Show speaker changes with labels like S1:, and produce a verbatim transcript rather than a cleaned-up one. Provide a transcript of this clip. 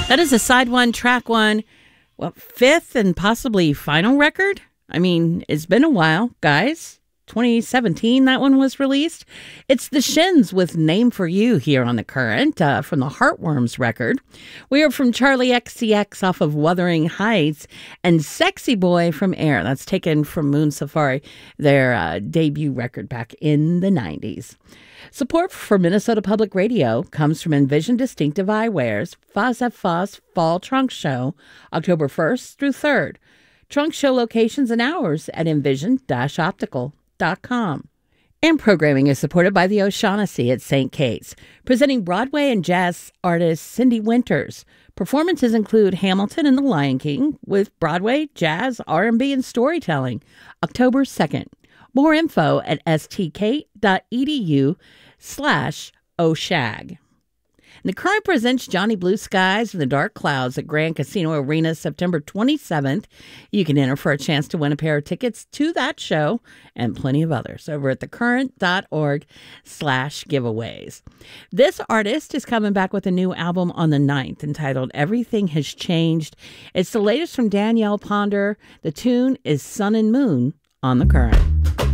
S1: That is a side one, track one, well, fifth and possibly final record. I mean, it's been a while, guys. twenty seventeen, that one was released. It's the Shins with Name for You here on The Current uh, from the Heartworms record. We are from Charlie X C X off of Wuthering Heights and Sexy Boy from Air. That's taken from Moon Safari, their uh, debut record back in the nineties. Support for Minnesota Public Radio comes from Envision Distinctive Eyewear's Foz F Foz Fall Trunk Show, October first through third. Trunk show locations and hours at envision dash optical dot com. And programming is supported by the O'Shaughnessy at Saint Kate's, presenting Broadway and jazz artist Cindy Winters. Performances include Hamilton and the Lion King with Broadway, jazz, R and B, and storytelling, October second. More info at stkate.edu slash oshag. And The Current presents Johnny Blue Skies and the Dark Clouds at Grand Casino Arena September twenty-seventh. You can enter for a chance to win a pair of tickets to that show and plenty of others over at thecurrent.org slash giveaways. This artist is coming back with a new album on the ninth entitled Everything Has Changed. It's the latest from Danielle Ponder. The tune is Sun and Moon on The Current.